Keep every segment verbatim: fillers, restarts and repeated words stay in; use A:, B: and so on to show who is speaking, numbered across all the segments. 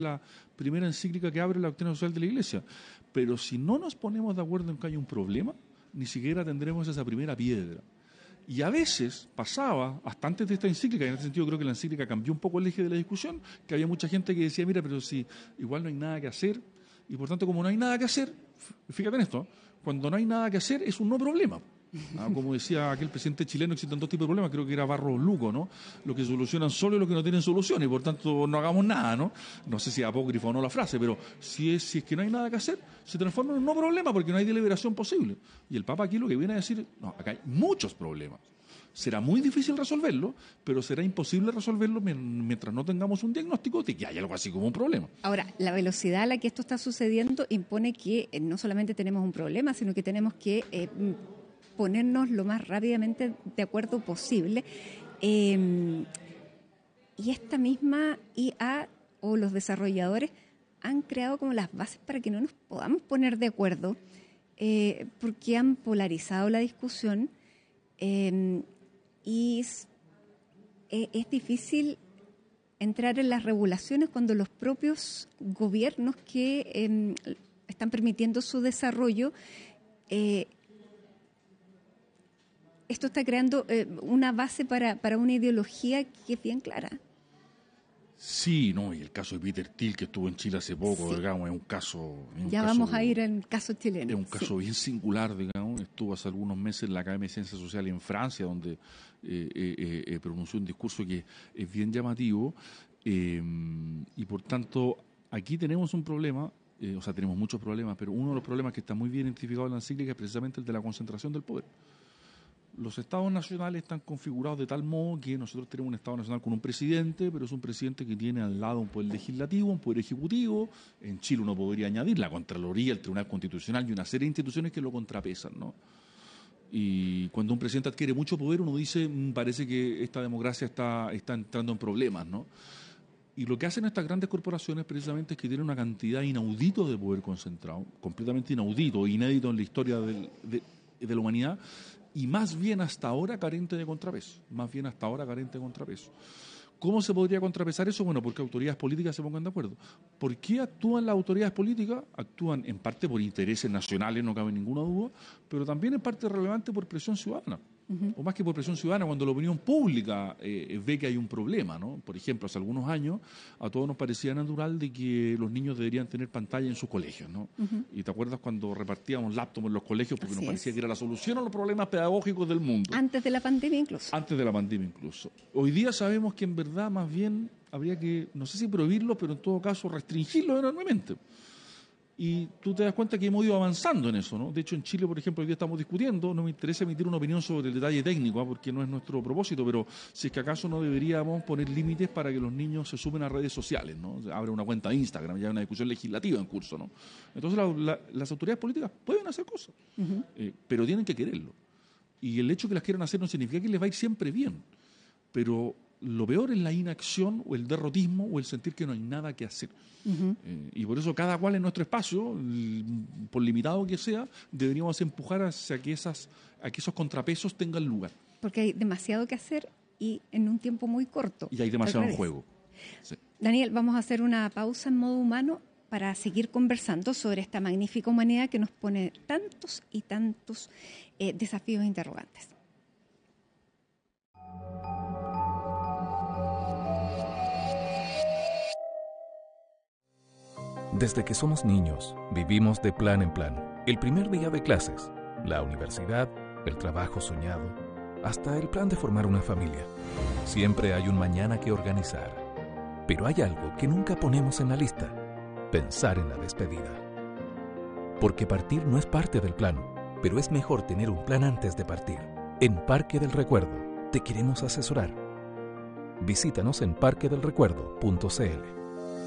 A: la primera encíclica que abre la doctrina social de la Iglesia. Pero si no nos ponemos de acuerdo en que hay un problema, ni siquiera tendremos esa primera piedra. Y a veces pasaba, hasta antes de esta encíclica, y en este sentido creo que la encíclica cambió un poco el eje de la discusión, que había mucha gente que decía, mira, pero si igual no hay nada que hacer, y por tanto como no hay nada que hacer, fíjate en esto, cuando no hay nada que hacer es un no problema. Ah, como decía aquel presidente chileno, existen dos tipos de problemas, creo que era Barros Luco, ¿no? Los que solucionan solo y los que no tienen solución, y por tanto no hagamos nada, ¿no? No sé si es apócrifo o no la frase, pero si es, si es que no hay nada que hacer, se transforma en un no problema porque no hay deliberación posible. Y el Papa aquí lo que viene a decir, no, acá hay muchos problemas. Será muy difícil resolverlo, pero será imposible resolverlo mientras no tengamos un diagnóstico de que hay algo así como un problema.
B: Ahora, la velocidad a la que esto está sucediendo impone que eh, no solamente tenemos un problema, sino que tenemos que eh, ponernos lo más rápidamente de acuerdo posible. Eh, y esta misma I A o los desarrolladores han creado como las bases para que no nos podamos poner de acuerdo, eh, porque han polarizado la discusión. Eh, y es, es difícil entrar en las regulaciones cuando los propios gobiernos que eh, están permitiendo su desarrollo, eh, esto está creando eh, una base para, para una ideología que es bien clara.
A: Sí, no, y el caso de Peter Thiel, que estuvo en Chile hace poco, sí, digamos, es un caso... Es un
B: ya
A: caso,
B: vamos a ir en caso chileno.
A: Es un caso
B: sí.
A: bien singular, digamos. Estuvo hace algunos meses en la Academia de Ciencias Sociales en Francia, donde eh, eh, eh, pronunció un discurso que es bien llamativo. Eh, y por tanto, aquí tenemos un problema, eh, o sea, tenemos muchos problemas, pero uno de los problemas que está muy bien identificado en la encíclica es precisamente el de la concentración del poder. Los estados nacionales están configurados de tal modo que nosotros tenemos un estado nacional con un presidente, pero es un presidente que tiene al lado un poder legislativo, un poder ejecutivo. En Chile uno podría añadir la Contraloría, el Tribunal Constitucional y una serie de instituciones que lo contrapesan, ¿no? Y cuando un presidente adquiere mucho poder, uno dice, mmm, parece que esta democracia está, está entrando en problemas, ¿no? Y lo que hacen estas grandes corporaciones precisamente es que tienen una cantidad inaudita de poder concentrado, completamente inaudito, inédito en la historia del, de, de la humanidad, y más bien hasta ahora carente de contrapeso, más bien hasta ahora carente de contrapeso. ¿Cómo se podría contrapesar eso? Bueno, porque autoridades políticas se pongan de acuerdo. ¿Por qué actúan las autoridades políticas? Actúan en parte por intereses nacionales, no cabe ninguna duda, pero también en parte relevante por presión ciudadana. Uh-huh. O más que por presión ciudadana, cuando la opinión pública eh, ve que hay un problema, ¿no? Por ejemplo, hace algunos años a todos nos parecía natural de que los niños deberían tener pantalla en sus colegios, ¿no? Uh-huh. Y te acuerdas cuando repartíamos laptops en los colegios porque Así nos parecía es. que era la solución a los problemas pedagógicos del mundo.
B: Antes de la pandemia incluso.
A: Antes de la pandemia incluso. Hoy día sabemos que en verdad más bien habría que, no sé si prohibirlo, pero en todo caso restringirlo enormemente. Y tú te das cuenta que hemos ido avanzando en eso, ¿no? De hecho, en Chile, por ejemplo, hoy día estamos discutiendo, no me interesa emitir una opinión sobre el detalle técnico, ¿eh? Porque no es nuestro propósito, pero si es que acaso no deberíamos poner límites para que los niños se sumen a redes sociales, ¿no? O sea, abre una cuenta de Instagram, ya hay una discusión legislativa en curso, ¿no? Entonces, la, la, las autoridades políticas pueden hacer cosas, uh-huh. eh, pero tienen que quererlo. Y el hecho de que las quieran hacer no significa que les va a ir siempre bien, pero lo peor es la inacción o el derrotismo o el sentir que no hay nada que hacer. Uh-huh. Eh, y por eso cada cual en nuestro espacio, por limitado que sea, deberíamos empujar hacia que, esas, a que esos contrapesos tengan lugar.
B: Porque hay demasiado que hacer y en un tiempo muy corto.
A: Y hay demasiado en juego. Sí.
B: Daniel, vamos a hacer una pausa en modo humano para seguir conversando sobre esta magnífica humanidad que nos pone tantos y tantos eh, desafíos e interrogantes.
C: Desde que somos niños, vivimos de plan en plan. El primer día de clases, la universidad, el trabajo soñado, hasta el plan de formar una familia. Siempre hay un mañana que organizar. Pero hay algo que nunca ponemos en la lista: pensar en la despedida. Porque partir no es parte del plan, pero es mejor tener un plan antes de partir. En Parque del Recuerdo, te queremos asesorar. Visítanos en parque del recuerdo punto c l.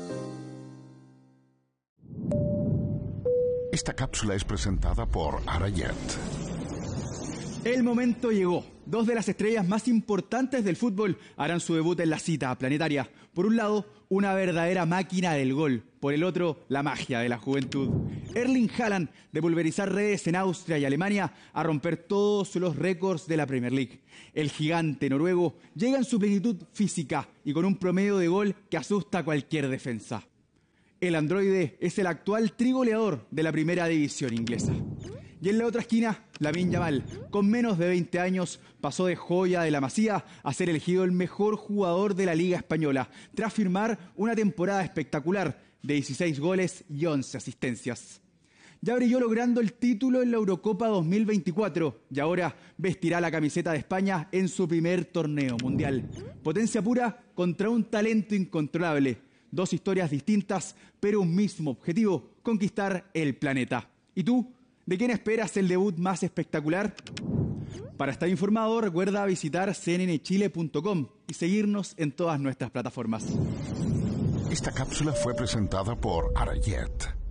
D: Esta cápsula es presentada por Arayet.
E: El momento llegó. Dos de las estrellas más importantes del fútbol harán su debut en la cita planetaria. Por un lado, una verdadera máquina del gol. Por el otro, la magia de la juventud. Erling Haaland, de pulverizar redes en Austria y Alemania, a romper todos los récords de la Premier League. El gigante noruego llega en su plenitud física y con un promedio de gol que asusta a cualquier defensa. El androide es el actual trigoleador de la primera división inglesa. Y en la otra esquina, Lamine Yamal, con menos de veinte años, pasó de joya de la Masía a ser elegido el mejor jugador de la Liga Española, tras firmar una temporada espectacular de dieciséis goles y once asistencias. Ya brilló logrando el título en la Eurocopa dos mil veinticuatro y ahora vestirá la camiseta de España en su primer torneo mundial. Potencia pura contra un talento incontrolable. Dos historias distintas, pero un mismo objetivo: conquistar el planeta. ¿Y tú? ¿De quién esperas el debut más espectacular? Para estar informado, recuerda visitar c n n chile punto com y seguirnos en todas nuestras plataformas.
D: Esta cápsula fue presentada por Arayet.